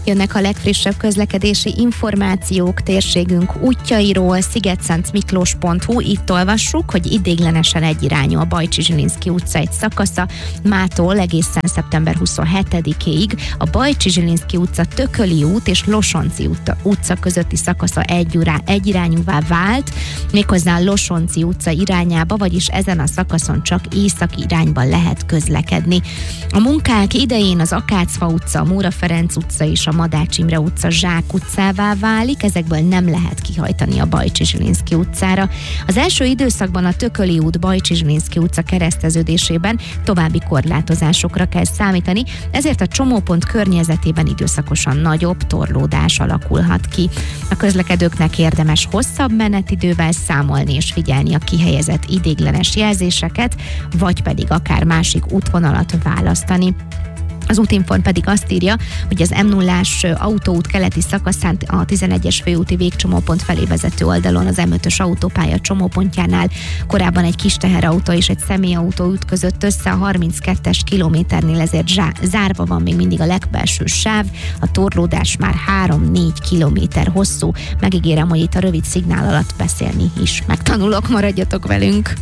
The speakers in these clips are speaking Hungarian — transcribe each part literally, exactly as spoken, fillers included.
jönnek a legfrissebb közlekedési információk térségünk útjairól. szigetszentmiklós pont hu, itt olvassuk, hogy idéglenesen egyirányú a Bajcsy-Zsilinszky utca egy szakasza, mától egészen szeptember huszonhetedikéig a Bajcsy-Zsilinszky utca, Tököli út és Losonci utca közötti szakasza egyurá, egyirányúvá vált, méghozzá a Losonci utca irányába, vagyis ezen a szakaszon csak északi irányban lehet közlekedni. A munkák idején az Akácfa utca, a Móra Ferenc utca és a Madács Imre utca Zsák utcává válik, ezekből nem lehet kihajtani a Bajcsy-Zsilinszky utcára. Az első időszakban a Tököli út, Bajcsy-Zsilinszky utca kereszteződésében további korlátozásokra kell számítani, ezért a csomópont környezetében időszakosan nagyobb torlódás alakulhat ki. A közlekedőknek érdemes hosszabb menetidővel számolni és figyelni a kihelyezett idéglenes jelzéseket, vagy pedig akár másik útvonalat választani. Az Útinform pedig azt írja, hogy az em nullás autóút keleti szakaszán a tizenegyes főúti végcsomópont felé vezető oldalon az em ötös autópálya csomópontjánál korábban egy kis teherautó és egy személyautó ütközött össze a harminckettes kilométernél, ezért zsá- zárva van még mindig a legbelső sáv, a torlódás már három-négy kilométer hosszú. Megígérem, hogy itt a rövid szignál alatt beszélni is megtanulok, maradjatok velünk.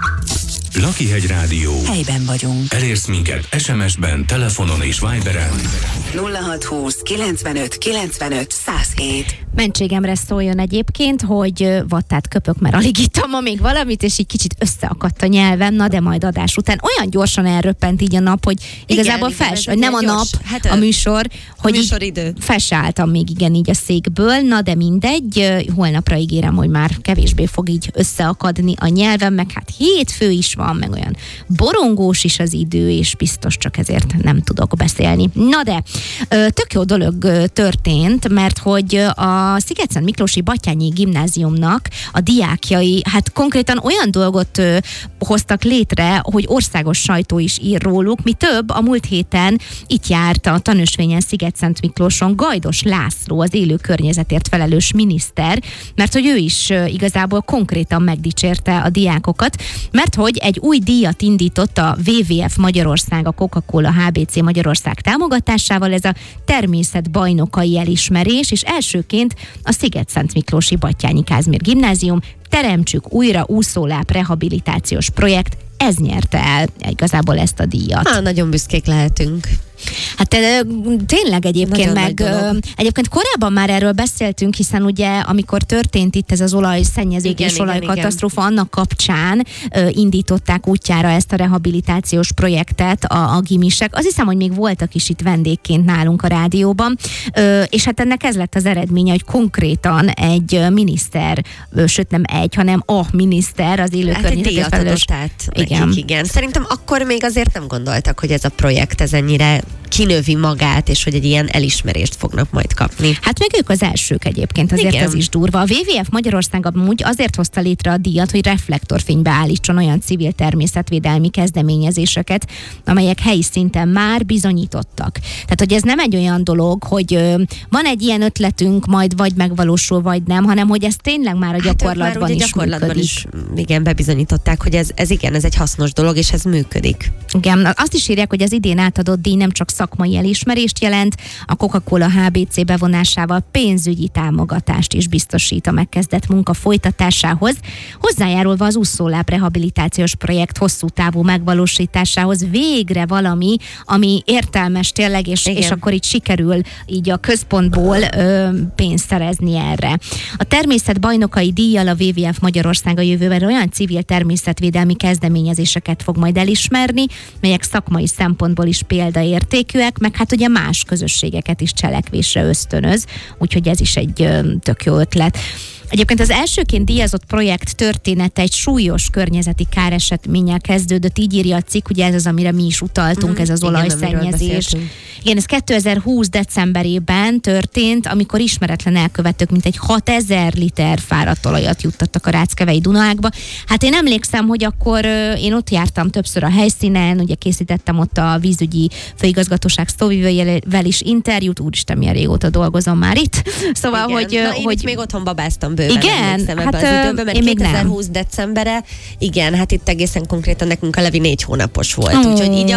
Lakihegy Rádió. Helyben vagyunk. Elérsz minket es em es-ben, telefonon és Viberen. nulla hat húsz kilencvenöt kilencvenöt száz hét. Mentségemre szóljon egyébként, hogy vattát köpök, mert alig ittam ma még valamit, és így kicsit összeakadt a nyelvem, na de majd adás után olyan gyorsan elröppent így a nap, hogy igazából igen, fels, igen, hogy nem a gyors. nap, Hát, a műsor, hogy műsoridő. fel se álltam még igen így a székből, na de mindegy, holnapra ígérem, hogy már kevésbé fog így összeakadni a nyelvem, meg hát hétfő is van, meg olyan borongós is az idő, és biztos csak ezért nem tudok beszélni. Na de, tök jó dolog történt, mert hogy a Szigetszentmiklósi Batthyányi Gimnáziumnak a diákjai, hát konkrétan olyan dolgot hoztak létre, hogy országos sajtó is ír róluk. Mi több, a múlt héten itt járt a tanúsvényen Szigetszentmiklóson Gajdos László, az élő környezetért felelős miniszter, mert hogy ő is igazából konkrétan megdicsérte a diákokat, mert hogy egy új díjat indított a dupla vé vé ef Magyarország, a Coca-Cola há bé cé Magyarország támogatásával, ez a természetbajnokai elismerés, és elsőként a Szigetszentmiklósi Batthyányi Kázmér Gimnázium Teremtsük újra úszóláp rehabilitációs projekt, ez nyerte el igazából ezt a díjat. Há, nagyon büszkék lehetünk. Hát tényleg egyébként, nagyon meg egyébként korábban már erről beszéltünk, hiszen ugye amikor történt itt ez az olajszennyezés, olajkatasztrófa, annak kapcsán ö, indították útjára ezt a rehabilitációs projektet a, a gimisek. Azt hiszem, hogy még voltak is itt vendégként nálunk a rádióban, ö, és hát ennek ez lett az eredménye, hogy konkrétan egy miniszter, ö, sőt nem egy, hanem a miniszter, az élő hát környezetért felelős. Igen. igen. Szerintem akkor még azért nem gondoltak, hogy ez a projekt ez ennyire kinövi magát, és hogy egy ilyen elismerést fognak majd kapni. Hát meg ők az elsők egyébként, azért igen. Ez is durva. A dupla vé vé ef Magyarország amúgy azért hozta létre a díjat, hogy reflektorfénybe állítson olyan civil természetvédelmi kezdeményezéseket, amelyek helyi szinten már bizonyítottak. Tehát, hogy ez nem egy olyan dolog, hogy ö, van egy ilyen ötletünk, majd vagy megvalósul, vagy nem, hanem hogy ez tényleg már a gyakorlatban hát, is gyakorlatban működik. is igen, bebizonyították, hogy ez, ez igen, ez egy hasznos dolog, és ez működik. Igen, azt is írják, hogy az idén átadott díj nem csak szakmai elismerést jelent, a Coca-Cola há bé cé bevonásával pénzügyi támogatást is biztosít a megkezdett munka folytatásához, hozzájárulva az úszóláp rehabilitációs projekt hosszú távú megvalósításához. Végre valami, ami értelmes tényleg, és, és akkor így sikerül így a központból ö, pénzt szerezni erre. A természetbajnokai díjjal a dupla vé vé ef Magyarország a jövőben olyan civil természetvédelmi kezdeményezéseket fog majd elismerni, melyek szakmai szempontból is példaértékűek, meg hát ugye más közösségeket is cselekvésre ösztönöz, úgyhogy ez is egy ö, tök jó ötlet. Egyébként az elsőként díjazott projekt története egy súlyos környezeti káresetménnyel kezdődött, így írja a cikk, ugye ez az, amire mi is utaltunk, mm, ez az olajszennyezés. Igen, ez kétezer-húsz decemberében történt, amikor ismeretlen elkövetők mintegy hatezer liter fáradt olajat juttattak a Ráckevei Dunaágba. Hát én emlékszem, hogy akkor én ott jártam többször a helyszínen, ugye készítettem ott a vízügyi főigazgatóság szóvivőjével is interjút, úristen, milyen régóta dolgozom már itt. Szóval, igen. hogy... Na, én hogy... még otthon babáztam bőven. Igen, hát az időben, mert én még kétezer-húsz decembere, igen, hát itt egészen konkrétan nekünk a Levi négy hónapos volt, Oh. úgyhogy így a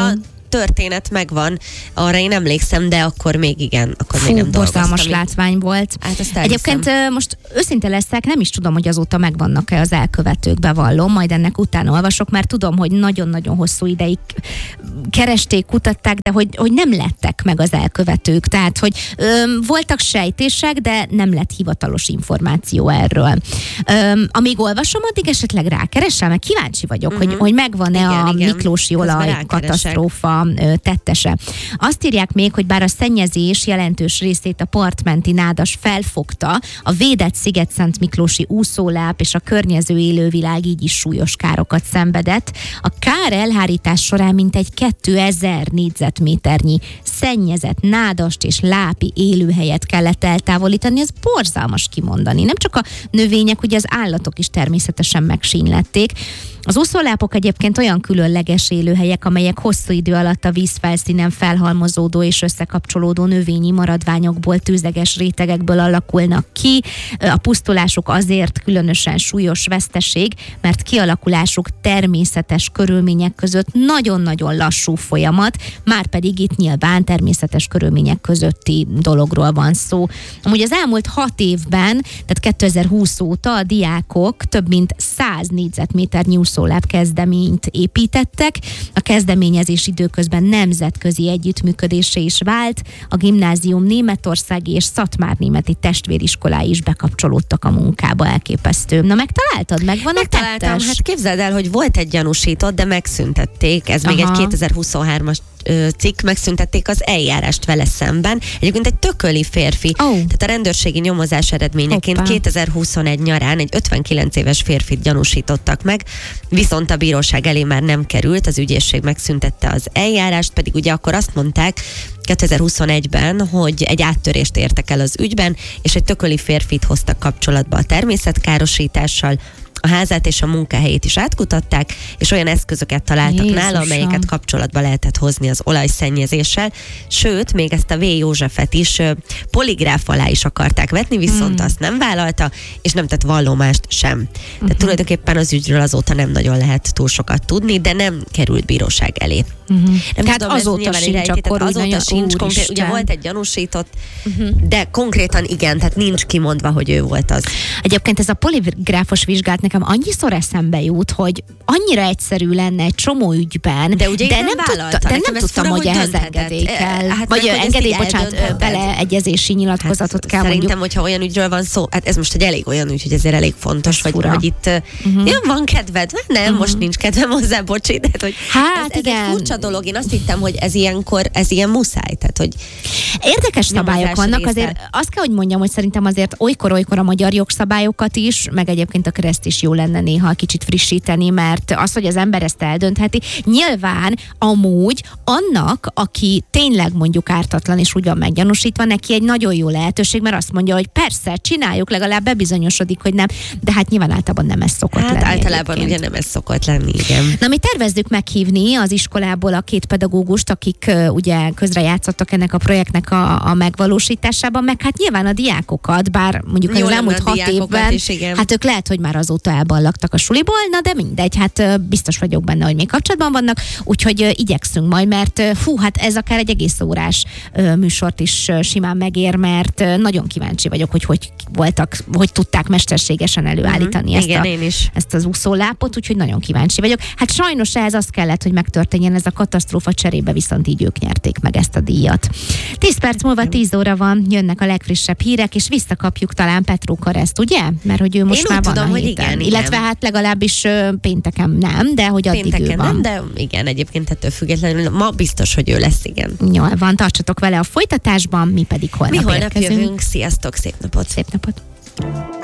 történet megvan, arra én emlékszem, de akkor még igen, akkor Fú, még nem dolgoztam. borzalmas látvány volt. Hát azt Egyébként ö, most őszinte leszek, nem is tudom, hogy azóta megvannak-e az elkövetők, bevallom, majd ennek utána olvasok, mert tudom, hogy nagyon-nagyon hosszú ideig keresték, kutatták, de hogy, hogy nem lettek meg az elkövetők. Tehát, hogy ö, voltak sejtések, de nem lett hivatalos információ erről. Ö, amíg olvasom, addig esetleg rákeresel, mert kíváncsi vagyok, uh-huh. hogy, hogy megvan-e igen, a igen. miklósi olaj katasztrófa ö, tettese. Azt írják még, hogy bár a szennyezés jelentős részét a partmenti nádas felfogta, a védett Sziget-Szent Miklósi úszóláp és a környező élővilág így is súlyos károkat szenvedett. A kár elhárítás során mintegy kétezer négyzetméternyi szennyezett nádast és lápi élőhelyet kellett eltávolítani. Ez borzalmas kimondani. Nem csak a növények, ugye az állatok is természetesen megsínlették. Az úszólápok egyébként olyan különleges élőhelyek, amelyek hosszú idő alatt a vízfelszínen felhalmozódó és összekapcsolódó növényi maradványokból, tüzeges rétegekből alakulnak ki. A pusztulásuk azért különösen súlyos veszteség, mert kialakulásuk természetes körülmények között nagyon-nagyon lassú folyamat, már pedig itt nyilván természetes körülmények közötti dologról van szó. Amúgy az elmúlt hat évben, tehát kétezer-húsz óta a diákok több mint száz négyzetméternyi úszóláp kezdeményt építettek. A kezdeményezés időközben nemzetközi együttműködésre is vált. A gimnázium németországi és szatmárnémeti testvériskolái is bekapcsolódtak a munkába, elképesztő. Na megtaláltad? Megvan a tettes? Hát képzeld el, hogy volt egy gyanúsított, de megszüntették. Ez Aha. még egy kétezer-huszonhármas cikk, megszüntették az eljárást vele szemben. Egyébként egy tököli férfi. Oh. Tehát a rendőrségi nyomozás eredményeként Hoppá. kétezer-huszonegy nyarán egy ötvenkilenc éves férfit gyanúsítottak meg, viszont a bíróság elé már nem került, az ügyészség megszüntette az eljárást, pedig ugye akkor azt mondták kétezer-huszonegyben, hogy egy áttörést értek el az ügyben, és egy tököli férfit hoztak kapcsolatba a természetkárosítással, a házát és a munkahelyét is átkutatták, és olyan eszközöket találtak Jézusom. nála, amelyeket kapcsolatba lehetett hozni az olajszennyezéssel. Sőt, még ezt a V. Józsefet is ö, poligráf alá is akarták vetni, viszont mm. azt nem vállalta, és nem tett vallomást sem. Mm-hmm. Tehát tulajdonképpen az ügyről azóta nem nagyon lehet túl sokat tudni, de nem került bíróság elé. Mm-hmm. Nem Tehát tudom, azóta sincs, rejti, akkor azóta nagyon, sincs konkrét, ugye volt egy gyanúsított, mm-hmm. de konkrétan igen, tehát nincs kimondva, hogy ő volt az. Egyébként ez a poligráfos vizsgálat nekem annyiszor eszembe jut, hogy annyira egyszerű lenne egy csomó ügyben, de, ugye de nem, nem, tudta, de nem tudtam, hogy ehhez engedély kell. Hát vagy meg, engedély, bocsánat, beleegyezési nyilatkozatot hát, kell szerintem, mondjuk. hogyha olyan ügyről van szó, hát ez most egy elég olyan ügy, hogy ezért elég fontos, hogy, hogy itt uh-huh. ja, van kedved, nem, uh-huh. most nincs kedvem hozzá, bocsi, de hogy hát, ez, ez egy furcsa dolog. Én azt hittem, hogy ez ilyenkor, ez ilyen muszáj, tehát hogy érdekes szabályok vannak, része. Azért azt kell, hogy mondjam, hogy szerintem azért olykor-olykor a magyar jogszabályokat is, meg egyébként a kereszt is jó lenne néha kicsit frissíteni, mert az, hogy az ember ezt eldöntheti, nyilván amúgy annak, aki tényleg mondjuk ártatlan és úgy van meggyanúsítva, neki egy nagyon jó lehetőség, mert azt mondja, hogy persze, csináljuk, legalább bebizonyosodik, hogy nem, de hát nyilván általában nem ez szokott hát lenni. általában egyébként. Ugye nem ez szokott lenni, igen. Na, mi tervezzük meghívni az iskolából a két pedagógust, akik uh, ugye közrejátszottak ennek a projektnek a, a megvalósításában, meg hát nyilván a diákokat, bár mondjuk az elmúlt hat évben, is, hát ők lehet, hogy már azóta elballagtak a suliból, na de mindegy, hát uh, biztos vagyok benne, hogy még kapcsolatban vannak, úgyhogy uh, igyekszünk majd, mert uh, fú, hát ez akár egy egész órás uh, műsort is uh, simán megér, mert uh, nagyon kíváncsi vagyok, hogy hogy voltak, hogy tudták mesterségesen előállítani mm-hmm. ezt, igen, a, én is. ezt az úszólápot, úgyhogy nagyon kíváncsi vagyok. Hát sajnos ehhez az kellett, hogy megtörténjen ez a katasztrófa, cserébe viszont így ők nyerték meg ezt a díjat. tíz perc múlva tíz óra van, jönnek a legfrissebb hírek, és visszakapjuk talán Petró Kareszt, ugye? Mert hogy ő most én már van tudom, a hogy héten. igen, Illetve igen. hát legalábbis uh, pénteken nem, de hogy addig pénteken ő van. nem, de igen, egyébként ettől függetlenül ma biztos, hogy ő lesz, igen. Jól van, tartsatok vele a folytatásban, mi pedig holnap Mi holnap érkezünk. jövünk, sziasztok, szép napot! Szép napot!